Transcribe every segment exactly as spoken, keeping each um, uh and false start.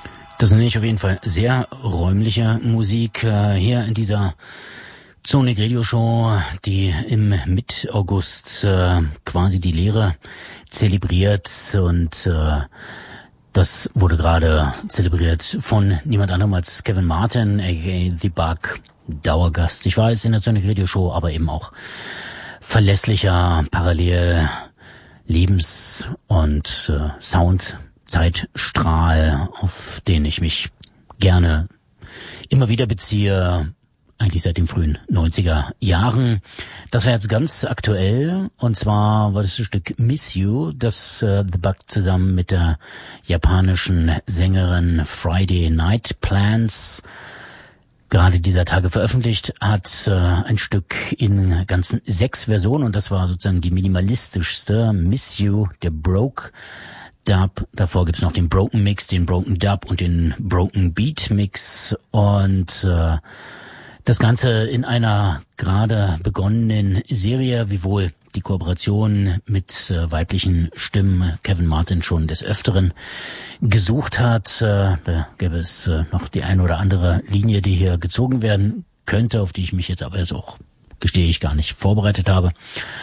Das nenne ich auf jeden Fall sehr räumliche Musik äh, hier in dieser Sonic Radio Show, die im Mit-August äh, quasi die Lehre zelebriert, und äh, das wurde gerade zelebriert von niemand anderem als Kevin Martin, aka The Bug, Dauergast. Ich weiß, in der Sonic Radio Show, aber eben auch verlässlicher Parallel Lebens- und äh, Soundzeitstrahl, auf den ich mich gerne immer wieder beziehe, eigentlich seit den frühen neunziger Jahren. Das war jetzt ganz aktuell, und zwar war das das Stück Miss You, das äh, The Bug zusammen mit der japanischen Sängerin Friday Night Plans gerade dieser Tage veröffentlicht hat, äh, ein Stück in ganzen sechs Versionen, und das war sozusagen die minimalistischste, Miss You, der Broke Dub. Davor gibt's noch den Broken Mix, den Broken Dub und den Broken Beat Mix, und äh, das Ganze in einer gerade begonnenen Serie, wiewohl die Kooperation mit äh, weiblichen Stimmen Kevin Martin schon des Öfteren gesucht hat. Äh, da gäbe es äh, noch die eine oder andere Linie, die hier gezogen werden könnte, auf die ich mich jetzt aber jetzt auch, gestehe ich, gar nicht vorbereitet habe.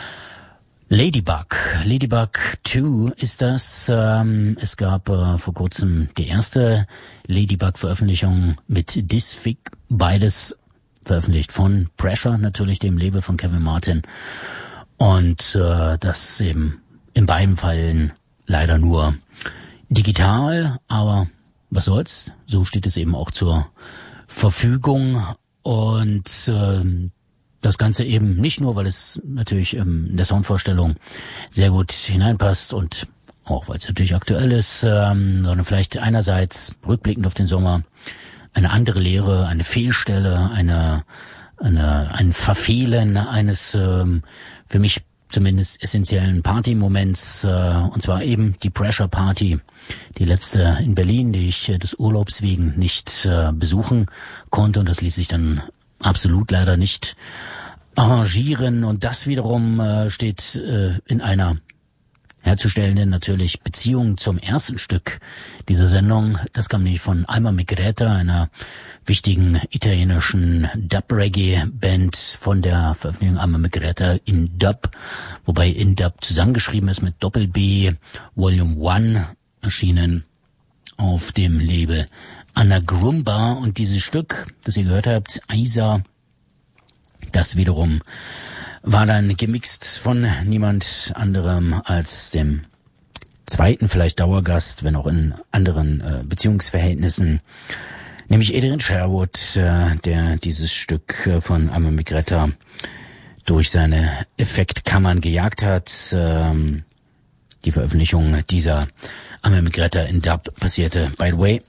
Ladybug, Ladybug zwei ist das. Ähm, es gab äh, vor kurzem die erste Ladybug-Veröffentlichung mit Disfig, beides veröffentlicht von Pressure, natürlich dem Label von Kevin Martin. Und äh, das eben in beiden Fällen leider nur digital, aber was soll's, so steht es eben auch zur Verfügung. Und äh, das Ganze eben nicht nur, weil es natürlich ähm, in der Soundvorstellung sehr gut hineinpasst und auch weil es natürlich aktuell ist, ähm, sondern vielleicht einerseits rückblickend auf den Sommer eine andere Lehre, eine Fehlstelle, eine, eine ein Verfehlen eines ähm, für mich zumindest essentiellen Party-Moments, äh, und zwar eben die Pressure Party, die letzte in Berlin, die ich äh, des Urlaubs wegen nicht äh, besuchen konnte, und das ließ sich dann absolut leider nicht arrangieren, und das wiederum äh, steht äh, in einer herzustellenden natürlich Beziehung zum ersten Stück dieser Sendung. Das kam nämlich von Alma Migreta, einer wichtigen italienischen Dub-Reggae-Band, von der Veröffentlichung Alma Migreta in Dub, wobei in Dub zusammengeschrieben ist mit Doppel-B, Volume eins, erschienen auf dem Label Anagrumba. Und dieses Stück, das ihr gehört habt, Isa, das wiederum war dann gemixt von niemand anderem als dem zweiten, vielleicht Dauergast, wenn auch in anderen äh, Beziehungsverhältnissen, nämlich Adrian Sherwood, äh, der dieses Stück äh, von Alma Migreta durch seine Effektkammern gejagt hat. Ähm, die Veröffentlichung dieser Alma Migreta in Dub passierte, by the way,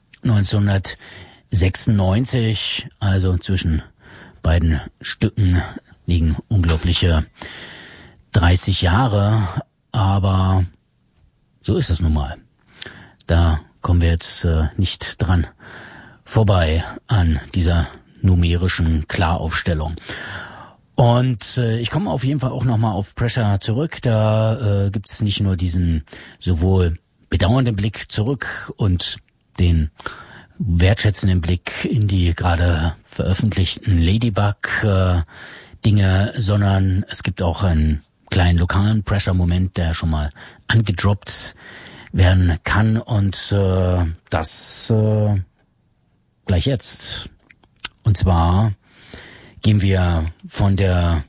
neunzehnhundertsechsundneunzig, also zwischen beiden Stücken liegen unglaubliche dreißig Jahre, aber so ist das nun mal. Da kommen wir jetzt äh, nicht dran vorbei an dieser numerischen Klaraufstellung. Und äh, ich komme auf jeden Fall auch nochmal auf Pressure zurück. Da äh, gibt es nicht nur diesen sowohl bedauernden Blick zurück und den wertschätzenden Blick in die gerade veröffentlichten Ladybug äh, Dinge, sondern es gibt auch einen kleinen lokalen Pressure-Moment, der schon mal angedroppt werden kann, und äh, das äh, gleich jetzt. Und zwar gehen wir von der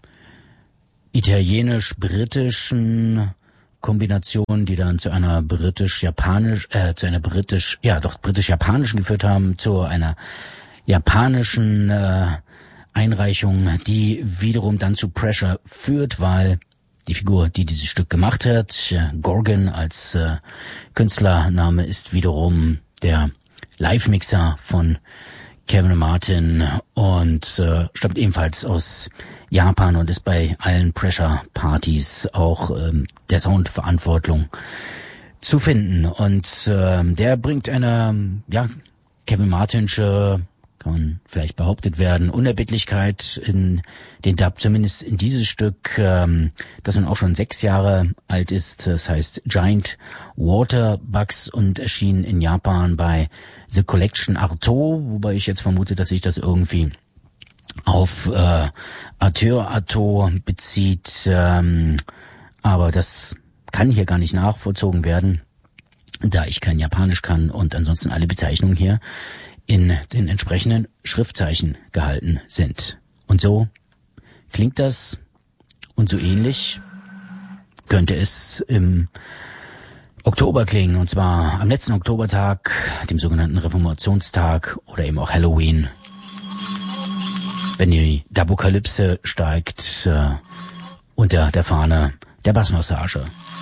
italienisch-britischen Kombination, die dann zu einer britisch-japanisch, äh, zu einer britisch, ja doch britisch-japanischen geführt haben, zu einer japanischen äh, Einreichung, die wiederum dann zu Pressure führt, weil die Figur, die dieses Stück gemacht hat, Gorgon als äh, Künstlername, ist wiederum der Live-Mixer von Kevin Martin und äh, stammt ebenfalls aus Japan und ist bei allen Pressure-Partys auch ähm, der Soundverantwortung zu finden. Und äh, der bringt eine, ja, Kevin Martinsche kann man vielleicht behauptet werden, Unerbittlichkeit in den Dub, zumindest in dieses Stück, ähm, das nun auch schon sechs Jahre alt ist. Das heißt Giant Waterbugs und erschien in Japan bei The Collection Arto, wobei ich jetzt vermute, dass sich das irgendwie auf äh, Arthur Arto bezieht, ähm, aber das kann hier gar nicht nachvollzogen werden, da ich kein Japanisch kann und ansonsten alle Bezeichnungen hier in den entsprechenden Schriftzeichen gehalten sind. Und so klingt das und so ähnlich könnte es im Oktober klingen, und zwar am letzten Oktobertag, dem sogenannten Reformationstag oder eben auch Halloween, wenn die Dabokalypse steigt äh, unter der Fahne der Bassmassage.